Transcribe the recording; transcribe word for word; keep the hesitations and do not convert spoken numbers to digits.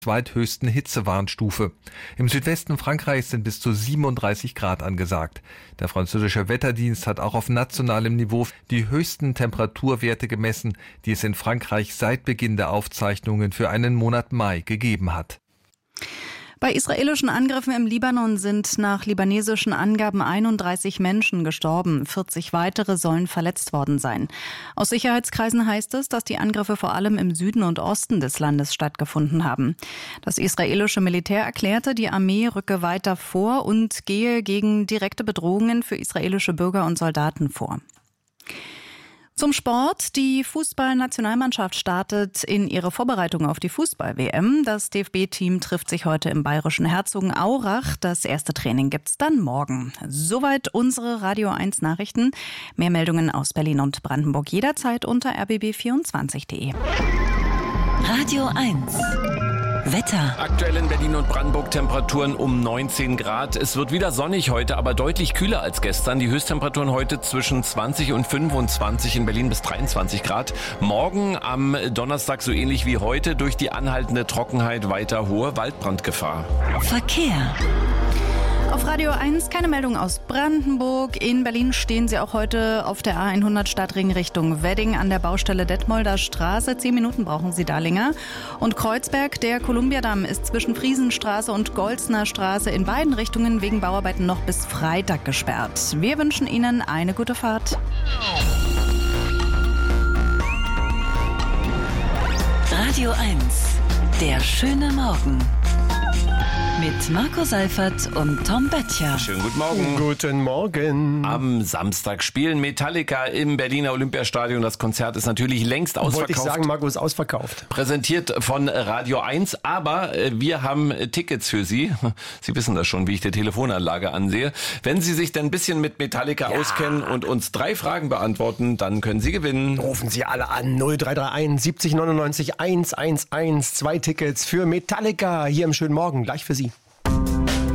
zweithöchsten Hitzewarnstufe. Im Südwesten Frankreichs sind bis zu siebenunddreißig Grad angesagt. Der französische Wetterdienst hat auch auf nationalem Niveau die höchsten Temperaturwerte gemessen, die es in Frankreich seit Beginn der Aufzeichnungen für einen Monat Mai gegeben hat. Bei israelischen Angriffen im Libanon sind nach libanesischen Angaben einunddreißig Menschen gestorben. vierzig weitere sollen verletzt worden sein. Aus Sicherheitskreisen heißt es, dass die Angriffe vor allem im Süden und Osten des Landes stattgefunden haben. Das israelische Militär erklärte, die Armee rücke weiter vor und gehe gegen direkte Bedrohungen für israelische Bürger und Soldaten vor. Zum Sport. Die Fußballnationalmannschaft startet in ihre Vorbereitung auf die Fußball-W M. Das D F B-Team trifft sich heute im bayerischen Herzogenaurach. Das erste Training gibt's dann morgen. Soweit unsere Radio eins Nachrichten. Mehr Meldungen aus Berlin und Brandenburg jederzeit unter r b b vierundzwanzig punkt de. Radio eins. Wetter. Aktuell in Berlin und Brandenburg Temperaturen um neunzehn Grad. Es wird wieder sonnig heute, aber deutlich kühler als gestern. Die Höchsttemperaturen heute zwischen zwanzig und fünfundzwanzig, in Berlin bis dreiundzwanzig Grad. Morgen am Donnerstag so ähnlich wie heute, durch die anhaltende Trockenheit weiter hohe Waldbrandgefahr. Verkehr. Auf Radio eins keine Meldung aus Brandenburg. In Berlin stehen Sie auch heute auf der A hundert Stadtring Richtung Wedding an der Baustelle Detmolder Straße. Zehn Minuten brauchen Sie da länger. Und Kreuzberg, der Kolumbiadamm ist zwischen Friesenstraße und Golzner Straße in beiden Richtungen wegen Bauarbeiten noch bis Freitag gesperrt. Wir wünschen Ihnen eine gute Fahrt. Radio eins. Der schöne Morgen. Mit Marco Seifert und Tom Böttcher. Schönen guten Morgen. Guten Morgen. Am Samstag spielen Metallica im Berliner Olympiastadion. Das Konzert ist natürlich längst ausverkauft. Wollte ich sagen, Marco, ist ausverkauft. Präsentiert von Radio eins, aber wir haben Tickets für Sie. Sie wissen das schon, wie ich die Telefonanlage ansehe. Wenn Sie sich dann ein bisschen mit Metallica ja. auskennen und uns drei Fragen beantworten, dann können Sie gewinnen. Rufen Sie alle an. null drei drei eins siebzig neunundneunzig eins eins eins. Zwei Tickets für Metallica hier im schönen Morgen. Gleich für Sie.